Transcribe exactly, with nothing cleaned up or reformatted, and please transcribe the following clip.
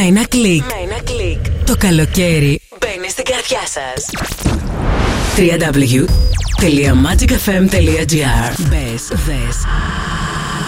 ένα κλικ. Με ένα κλικ. Το καλοκαίρι μπαίνει στην καρδιά σας. double-u double-u double-u τελεία magic f m τελεία g r. Μπες, δες